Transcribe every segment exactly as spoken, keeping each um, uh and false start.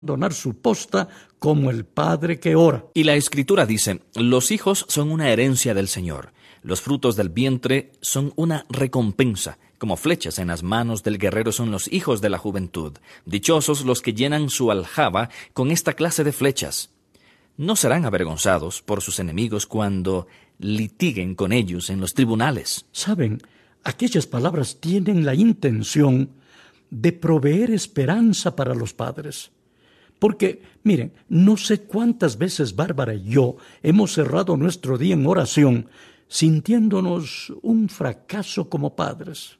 abandonar su posta como el padre que ora. Y la Escritura dice, los hijos son una herencia del Señor. Los frutos del vientre son una recompensa. Como flechas en las manos del guerrero son los hijos de la juventud. Dichosos los que llenan su aljaba con esta clase de flechas. No serán avergonzados por sus enemigos cuando litiguen con ellos en los tribunales. Saben, aquellas palabras tienen la intención de proveer esperanza para los padres. Porque, miren, no sé cuántas veces Bárbara y yo hemos cerrado nuestro día en oración sintiéndonos un fracaso como padres.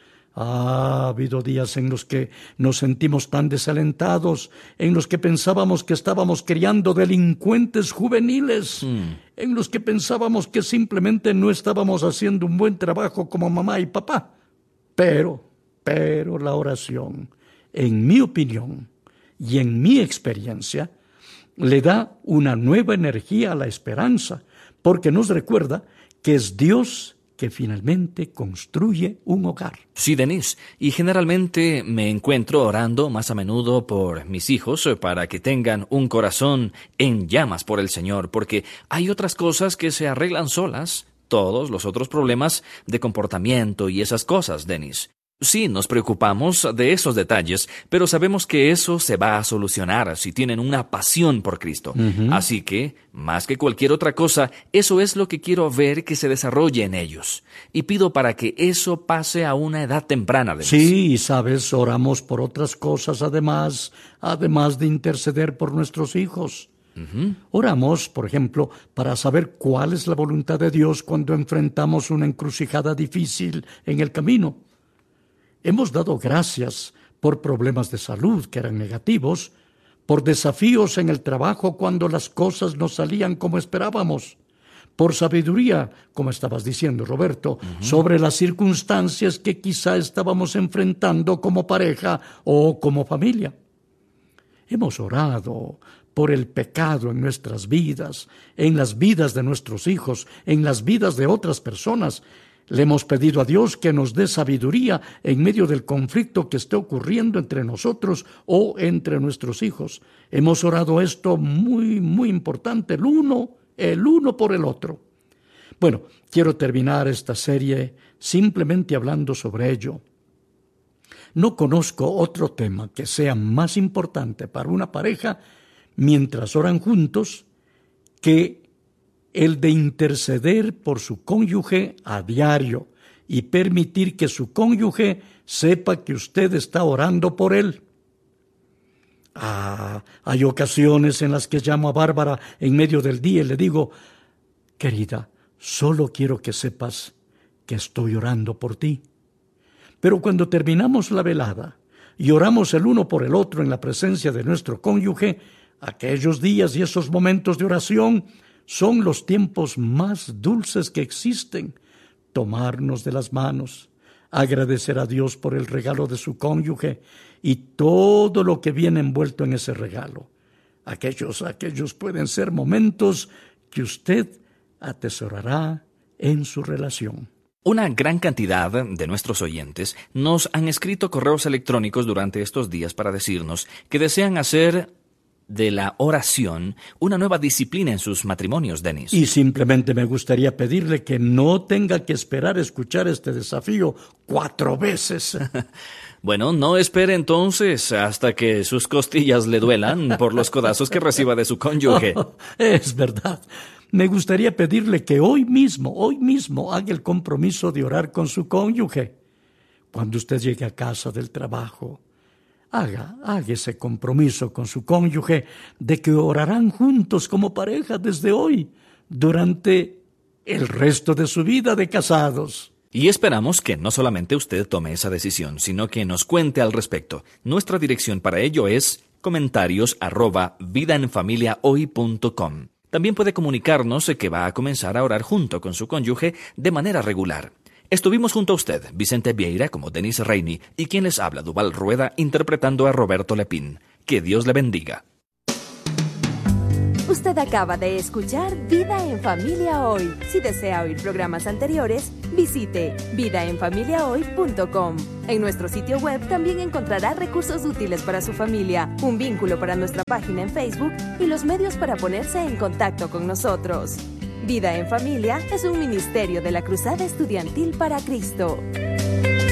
Ha habido días en los que nos sentimos tan desalentados, en los que pensábamos que estábamos criando delincuentes juveniles, mm. en los que pensábamos que simplemente no estábamos haciendo un buen trabajo como mamá y papá. Pero, pero la oración, en mi opinión y en mi experiencia, le da una nueva energía a la esperanza, porque nos recuerda que es Dios que finalmente construye un hogar. Sí, Denise, y generalmente me encuentro orando más a menudo por mis hijos para que tengan un corazón en llamas por el Señor, porque hay otras cosas que se arreglan solas, todos los otros problemas de comportamiento y esas cosas, Denise. Sí, nos preocupamos de esos detalles, pero sabemos que eso se va a solucionar si tienen una pasión por Cristo. Uh-huh. Así que, más que cualquier otra cosa, eso es lo que quiero ver que se desarrolle en ellos. Y pido para que eso pase a una edad temprana. De sí, y sabes, oramos por otras cosas además, además de interceder por nuestros hijos. Uh-huh. Oramos, por ejemplo, para saber cuál es la voluntad de Dios cuando enfrentamos una encrucijada difícil en el camino. Hemos dado gracias por problemas de salud que eran negativos, por desafíos en el trabajo cuando las cosas no salían como esperábamos, por sabiduría, como estabas diciendo, Roberto, uh-huh. sobre las circunstancias que quizá estábamos enfrentando como pareja o como familia. Hemos orado por el pecado en nuestras vidas, en las vidas de nuestros hijos, en las vidas de otras personas. Le hemos pedido a Dios que nos dé sabiduría en medio del conflicto que esté ocurriendo entre nosotros o entre nuestros hijos. Hemos orado esto muy, muy importante, el uno, el uno por el otro. Bueno, quiero terminar esta serie simplemente hablando sobre ello. No conozco otro tema que sea más importante para una pareja mientras oran juntos que el de interceder por su cónyuge a diario y permitir que su cónyuge sepa que usted está orando por él. Ah, hay ocasiones en las que llamo a Bárbara en medio del día y le digo, querida, solo quiero que sepas que estoy orando por ti. Pero cuando terminamos la velada y oramos el uno por el otro en la presencia de nuestro cónyuge, aquellos días y esos momentos de oración son los tiempos más dulces que existen. Tomarnos de las manos, agradecer a Dios por el regalo de su cónyuge y todo lo que viene envuelto en ese regalo. Aquellos, aquellos pueden ser momentos que usted atesorará en su relación. Una gran cantidad de nuestros oyentes nos han escrito correos electrónicos durante estos días para decirnos que desean hacer de la oración una nueva disciplina en sus matrimonios, Denis. Y simplemente me gustaría pedirle que no tenga que esperar a escuchar este desafío cuatro veces. Bueno, no espere entonces hasta que sus costillas le duelan por los codazos que reciba de su cónyuge. Oh, es verdad. Me gustaría pedirle que hoy mismo, hoy mismo haga el compromiso de orar con su cónyuge. Cuando usted llegue a casa del trabajo, Haga, haga ese compromiso con su cónyuge de que orarán juntos como pareja desde hoy, durante el resto de su vida de casados. Y esperamos que no solamente usted tome esa decisión, sino que nos cuente al respecto. Nuestra dirección para ello es comentarios arroba vidaenfamiliahoy punto com. También puede comunicarnos que va a comenzar a orar junto con su cónyuge de manera regular. Estuvimos junto a usted, Vicente Vieira, como Denis Reini, y quien les habla, Duval Rueda, interpretando a Roberto Lepín. Que Dios le bendiga. Usted acaba de escuchar Vida en Familia Hoy. Si desea oír programas anteriores, visite vida en familia hoy punto com. En nuestro sitio web también encontrará recursos útiles para su familia, un vínculo para nuestra página en Facebook y los medios para ponerse en contacto con nosotros. Vida en Familia es un ministerio de la Cruzada Estudiantil para Cristo.